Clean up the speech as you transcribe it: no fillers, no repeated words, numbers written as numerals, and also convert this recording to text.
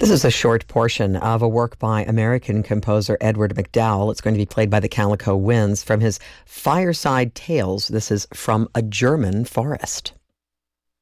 This is a short portion of a work by American composer Edward MacDowell. It's going to be played by the Calico Winds from his Fireside Tales. This is From a German Forest.